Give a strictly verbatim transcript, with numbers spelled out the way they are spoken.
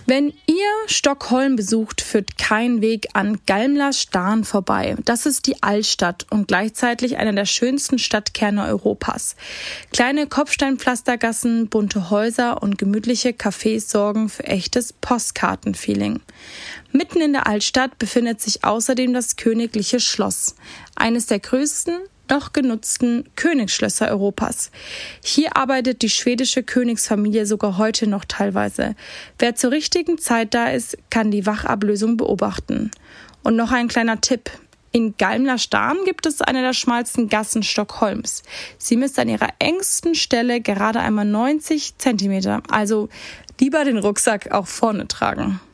Wenn ihr Stockholm besucht, führt kein Weg an Gamla stan vorbei. Das ist die Altstadt und gleichzeitig einer der schönsten Stadtkerne Europas. Kleine Kopfsteinpflastergassen, bunte Häuser und gemütliche Cafés sorgen für echtes Postkartenfeeling. Mitten in der Altstadt befindet sich außerdem das Königliche Schloss, eines der größten noch genutzten Königsschlösser Europas. Hier arbeitet die schwedische Königsfamilie sogar heute noch teilweise. Wer zur richtigen Zeit da ist, kann die Wachablösung beobachten. Und noch ein kleiner Tipp. In Gamla stan gibt es eine der schmalsten Gassen Stockholms. Sie misst an ihrer engsten Stelle gerade einmal neunzig Zentimeter. Also lieber den Rucksack auch vorne tragen.